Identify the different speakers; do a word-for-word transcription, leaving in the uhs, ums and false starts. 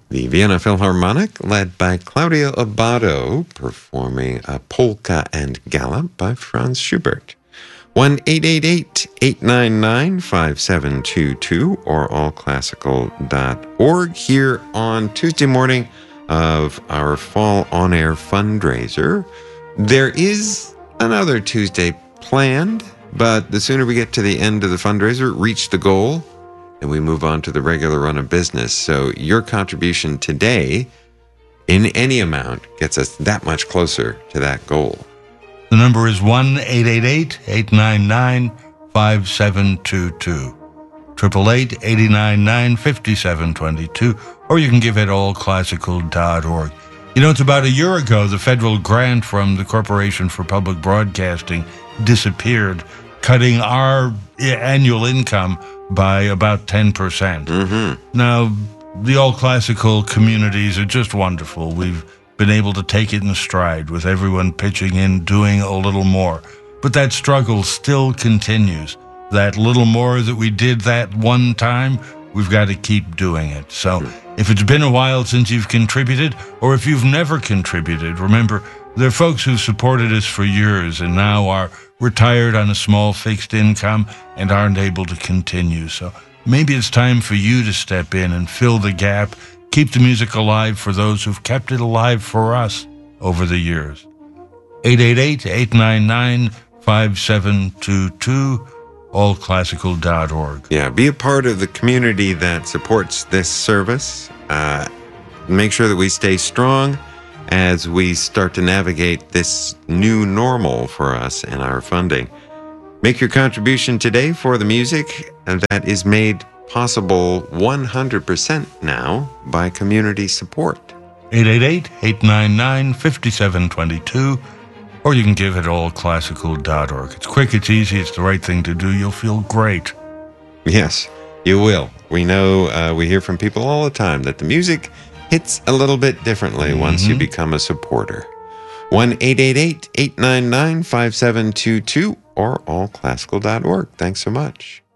Speaker 1: The Vienna Philharmonic, led by Claudio Abbado, performing a polka and galop by Franz Schubert. one eight eight eight, eight nine nine, five seven two two or all classical dot org here on Tuesday morning of our fall on-air fundraiser. There is another Tuesday planned, but the sooner we get to the end of the fundraiser, reach the goal, and we move on to the regular run of business. So your contribution today, in any amount, gets us that much closer to that goal.
Speaker 2: The number is one eight eight eight, eight nine nine, five seven two two. eight eight eight, eight nine nine, five seven two two, or you can give it all classical dot org. You know, it's about a year ago, the federal grant from the Corporation for Public Broadcasting disappeared, cutting our annual income by about ten percent.
Speaker 1: Mm-hmm.
Speaker 2: Now, the all classical communities are just wonderful. We've been able to take it in stride with everyone pitching in, doing a little more. But that struggle still continues. That little more that we did that one time, we've got to keep doing it. So if it's been a while since you've contributed, or if you've never contributed, remember, there are folks who've supported us for years and now are retired on a small fixed income and aren't able to continue. So maybe it's time for you to step in and fill the gap, keep the music alive for those who've kept it alive for us over the years. eight eight eight, eight nine nine, five seven two two, all classical dot org.
Speaker 1: Yeah, be a part of the community that supports this service. Uh, make sure that we stay strong as we start to navigate this new normal for us and our funding. Make your contribution today for the music that is made possible one hundred percent now by community support.
Speaker 2: eight eight eight, eight nine nine, five seven two two, or you can give it all classical dot org. It's quick, it's easy, it's the right thing to do. You'll feel great.
Speaker 1: Yes, you will. We know, uh, we hear from people all the time that the music hits a little bit differently mm-hmm. once you become a supporter. one eight eight eight, eight nine nine, five seven two two or all classical dot org. Thanks so much.